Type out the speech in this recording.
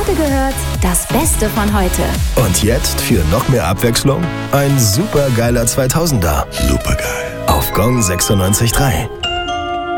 heute gehört, das Beste von heute. Und jetzt für noch mehr Abwechslung ein supergeiler 2000er. Supergeil. Auf Gong 96.3.